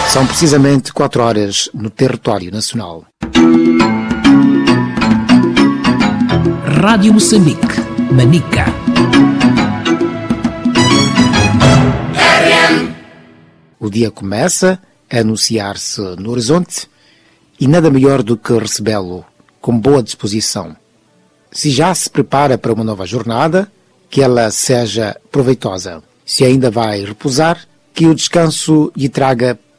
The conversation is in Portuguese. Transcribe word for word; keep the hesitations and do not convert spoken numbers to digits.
São precisamente quatro horas no território nacional. Rádio Moçambique, Manica. O dia começa a anunciar-se no horizonte e nada melhor do que recebê-lo com boa disposição. Se já se prepara para uma nova jornada, que ela seja proveitosa. Se ainda vai repousar, que o descanso lhe traga